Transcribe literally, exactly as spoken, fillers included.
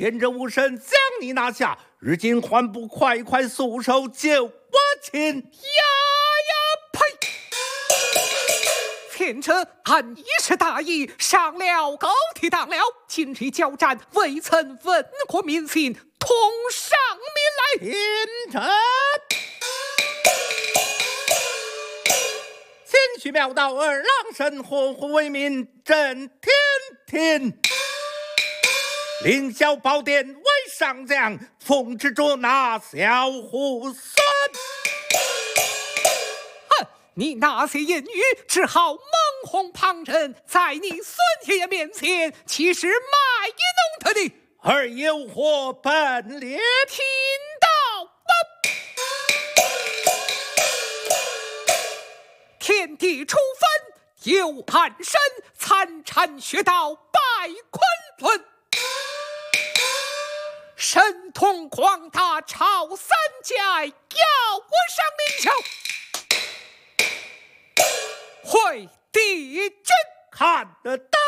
天真无神，将你拿下。如今还不快快束手就我擒？ 呀呀呸！前者按一时大意，上了高梯当了，今日交战未曾稳过民心，同上民来。 天臣，谦虚妙道二郎神，护护为民震天庭。凌霄宝殿为上将，奉旨捉拿小猢狲。 哼，你那些言语只好蒙哄旁人，在你孙爷爷面前，岂是卖弄他的？ 而有何本领？ 听到吗？天地初分，有暗神，残禅学道拜昆仑。神通广大，超三界，要我上明朝，会帝君看得到。